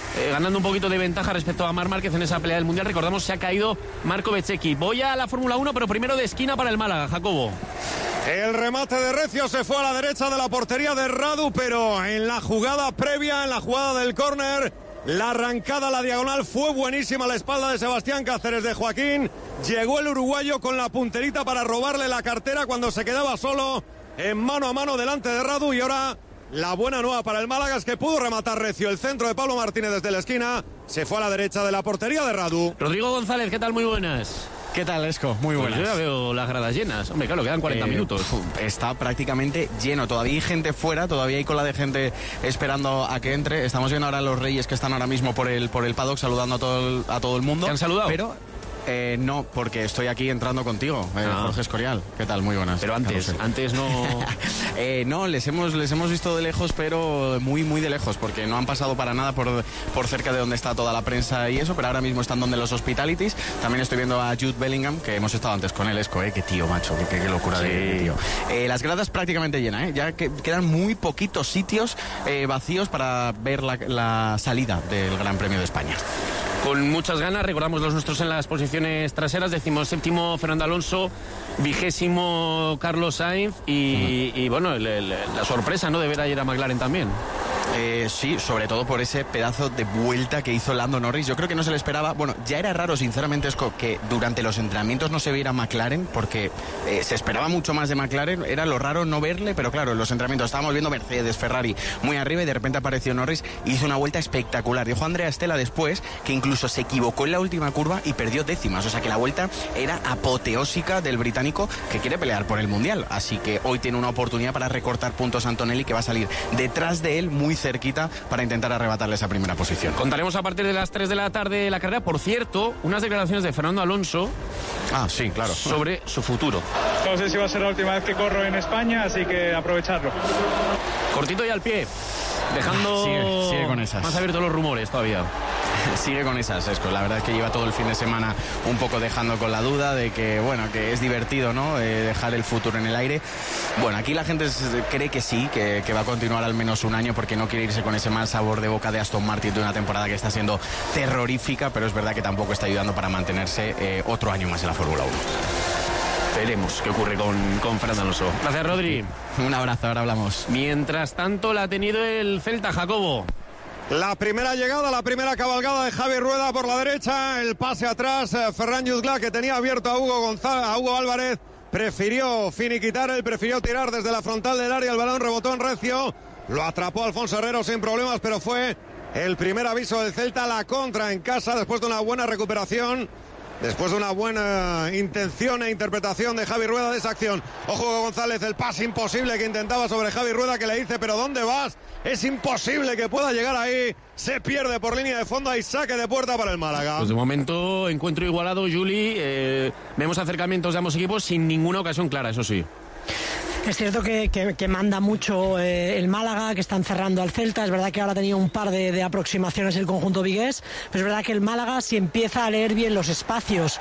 ganando un poquito de ventaja respecto a Marc Márquez en esa pelea del Mundial. Recordamos, se ha caído Marco Bezzecchi. Voy a la Fórmula 1, pero primero de esquina para el Málaga, Jacobo. El remate de Recio se fue a la derecha de la portería de Radu, pero en la jugada previa, en la jugada del córner, la arrancada a la diagonal fue buenísima a la espalda de Sebastián Cáceres de Joaquín. Llegó el uruguayo con la punterita para robarle la cartera cuando se quedaba solo en mano a mano delante de Radu. Y ahora la buena nueva para el Málaga es que pudo rematar Recio. El centro de Pablo Martínez desde la esquina se fue a la derecha de la portería de Radu. Rodrigo González, ¿qué tal? Muy buenas. ¿Qué tal, Esco? Muy buenas. Pues yo ya veo las gradas llenas. Hombre, claro, quedan 40 minutos. Está prácticamente lleno. Todavía hay gente fuera, todavía hay cola de gente esperando a que entre. Estamos viendo ahora a los Reyes que están ahora mismo por el paddock saludando a todo el mundo. ¿Te han saludado? Pero no, porque estoy aquí entrando contigo, Jorge Escorial. ¿Qué tal? Muy buenas. Pero antes no... No, les hemos visto de lejos, pero muy, muy de lejos, porque no han pasado para nada por cerca de donde está toda la prensa y eso, pero ahora mismo están donde los hospitalities. También estoy viendo a Jude Bellingham, que hemos estado antes con él, Esco, qué tío, macho, qué locura sí. de tío. Las gradas prácticamente llenas, ya que quedan muy poquitos sitios vacíos para ver la salida del Gran Premio de España. Con muchas ganas, recordamos los nuestros en las posiciones traseras, 17º Fernando Alonso, 20º Carlos Sainz y bueno, la sorpresa, ¿no?, de ver ayer a McLaren también. Sí, sobre todo por ese pedazo de vuelta que hizo Lando Norris. Yo creo que no se le esperaba. Bueno, ya era raro, sinceramente, Esco, que durante los entrenamientos no se viera McLaren, porque se esperaba mucho más de McLaren. Era lo raro no verle, pero claro, en los entrenamientos estábamos viendo Mercedes, Ferrari muy arriba y de repente apareció Norris y hizo una vuelta espectacular. Dijo Andrea Stella después que incluso se equivocó en la última curva y perdió décimas. O sea que la vuelta era apoteósica del británico, que quiere pelear por el Mundial. Así que hoy tiene una oportunidad para recortar puntos a Antonelli, que va a salir detrás de él muy cerquita para intentar arrebatarle esa primera posición. Contaremos a partir de las 3 de la tarde la carrera. Por cierto, unas declaraciones de Fernando Alonso sí, claro, sobre su futuro. No sé si va a ser la última vez que corro en España, así que aprovecharlo. Cortito y al pie, dejando sigue con esas. más abiertos los rumores todavía. Sigue con esas, Esco. La verdad es que lleva todo el fin de semana un poco dejando con la duda de que, bueno, que es divertido, ¿no?, dejar el futuro en el aire. Bueno, aquí la gente cree que sí, que va a continuar al menos un año, porque no quiere irse con ese mal sabor de boca de Aston Martin de una temporada que está siendo terrorífica, pero es verdad que tampoco está ayudando para mantenerse otro año más en la Fórmula 1. Veremos qué ocurre con Fernando Alonso. Gracias, Rodri. Un abrazo, ahora hablamos. Mientras tanto, la ha tenido el Celta, Jacobo. La primera llegada, la primera cabalgada de Javi Rueda por la derecha, el pase atrás, Ferran Jutgla, que tenía abierto a Hugo Álvarez, prefirió finiquitar, él prefirió tirar desde la frontal del área, el balón rebotó en Recio, lo atrapó Alfonso Herrero sin problemas, pero fue el primer aviso del Celta, la contra en casa, después de una buena recuperación, después de una buena intención e interpretación de Javi Rueda de esa acción. Ojo, González, el pase imposible que intentaba sobre Javi Rueda, que le dice, pero ¿dónde vas? Es imposible que pueda llegar ahí. Se pierde por línea de fondo y saque de puerta para el Málaga. Pues de momento, encuentro igualado, Juli. Vemos acercamientos de ambos equipos sin ninguna ocasión clara, eso sí. Es cierto que manda mucho el Málaga, que están cerrando al Celta. Es verdad que ahora ha tenido un par de aproximaciones el conjunto vigués, pero es verdad que el Málaga, si empieza a leer bien los espacios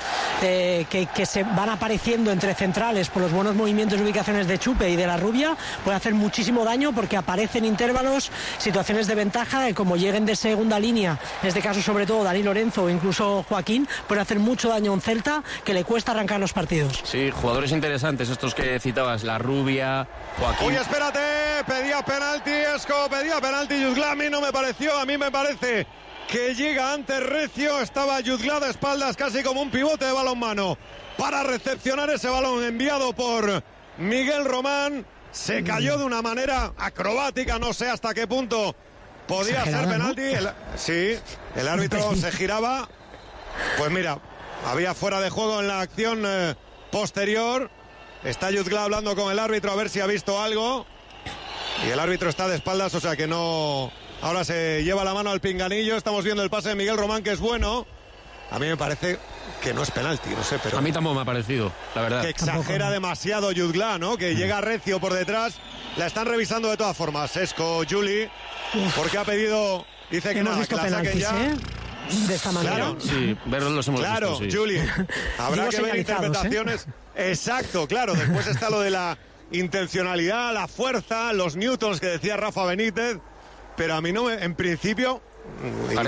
que se van apareciendo entre centrales por los buenos movimientos y ubicaciones de Chupe y de la Rubia, puede hacer muchísimo daño, porque aparecen intervalos, situaciones de ventaja, como lleguen de segunda línea, en este caso sobre todo Dani Lorenzo o incluso Joaquín, puede hacer mucho daño a un Celta que le cuesta arrancar los partidos. Sí, jugadores interesantes estos que citabas, la Rubia, Joaquín. Uy, espérate, pedía penalti, Esco, pedía penalti Jutgla, a mí no me pareció, a mí me parece que llega antes Recio, estaba Jutgla de espaldas casi como un pivote de balonmano para recepcionar ese balón enviado por Miguel Román, se cayó de una manera acrobática, no sé hasta qué punto podía ser penalti, ¿no? Sí, el árbitro se giraba, pues mira, había fuera de juego en la acción posterior. Está Jutgla hablando con el árbitro a ver si ha visto algo. Y el árbitro está de espaldas, o sea que no... Ahora se lleva la mano al pinganillo. Estamos viendo el pase de Miguel Román, que es bueno. A mí me parece que no es penalti, no sé, pero... A mí tampoco me ha parecido, la verdad. Que exagera demasiado Jutgla, ¿no? Que llega Recio por detrás. La están revisando de todas formas. Esco, Juli, porque ha pedido... Dice que nada, que la saquen ya. De esta manera. Claro, sí, verlos los hemos claro, visto, sí. Juli, habrá que ver interpretaciones. Exacto, claro, después está lo de la intencionalidad, la fuerza, los newtons que decía Rafa Benítez, pero a mí no me, en principio...